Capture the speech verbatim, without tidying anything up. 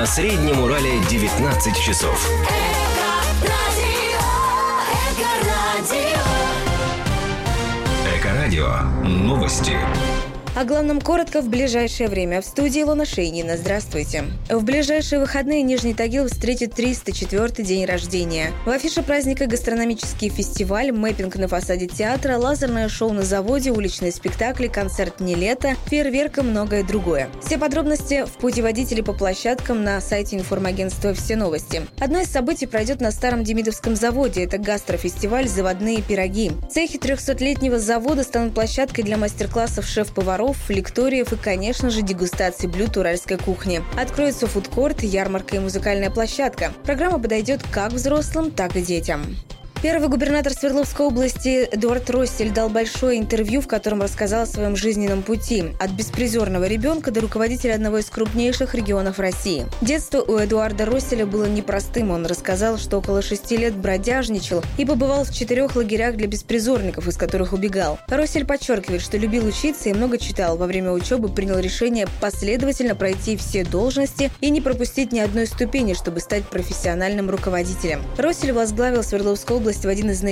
На Среднем Урале девятнадцать часов. Эко-радио. Новости. О главном коротко в ближайшее время. В студии Илона Шейнина. Здравствуйте. В ближайшие выходные Нижний Тагил встретит триста четвёртый день рождения. В афише праздника гастрономический фестиваль, мэппинг на фасаде театра, лазерное шоу на заводе, уличные спектакли, концерт «Не лето», фейерверк и многое другое. Все подробности в путеводителе по площадкам на сайте информагентства «Все новости». Одно из событий пройдет на старом Демидовском заводе. Это гастрофестиваль «Заводные пироги». Цехи трехсотлетнего завода станут площадкой для мастер-классов шеф-поваров, лекториев и, конечно же, дегустации блюд уральской кухни. Откроется фудкорт, ярмарка и музыкальная площадка. Программа подойдет как взрослым, так и детям. Первый губернатор Свердловской области Эдуард Россель дал большое интервью, в котором рассказал о своем жизненном пути. От беспризорного ребенка до руководителя одного из крупнейших регионов России. Детство у Эдуарда Росселя было непростым. Он рассказал, что около шести лет бродяжничал и побывал в четырех лагерях для беспризорников, из которых убегал. Россель подчеркивает, что любил учиться и много читал. Во время учебы принял решение последовательно пройти все должности и не пропустить ни одной ступени, чтобы стать профессиональным руководителем. Россель возглавил Свердловскую область в один из